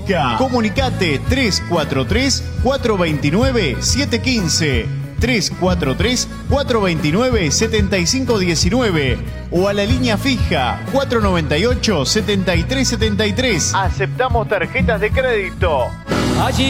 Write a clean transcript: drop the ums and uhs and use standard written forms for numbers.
Oscar. Comunicate 343-429-715, 343-429-7519 o a la línea fija 498-7373. Aceptamos tarjetas de crédito. Allí